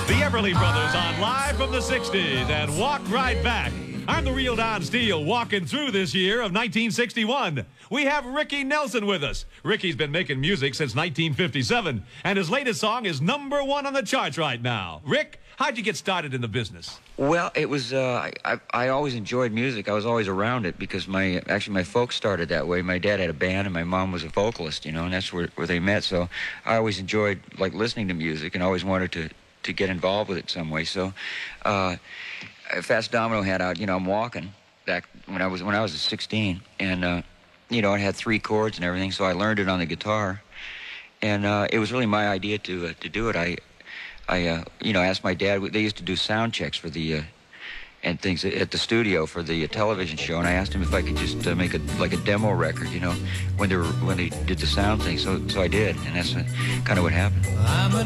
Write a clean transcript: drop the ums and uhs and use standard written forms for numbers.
The Everly Brothers on Live from the 60s and Walk Right Back. I'm the real Don Steele walking through this year of 1961. We have Ricky Nelson with us. Ricky's been making music since 1957, and his latest song is #1 on the charts right now. Rick, how'd you get started in the business? Well, it was, I always enjoyed music. I was always around it because my folks started that way. My dad had a band and my mom was a vocalist, and that's where they met. So I always enjoyed, listening to music and always wanted to get involved with it some way. So, Fats Domino had out, I'm Walking, back when I was 16, and it had 3 chords and everything, so I learned it on the guitar, and it was really my idea to do it. I asked my dad. They used to do sound checks for the and things at the studio for the television show, and I asked him if I could just make a demo record, when they did the sound thing. So I did, and that's kind of what happened.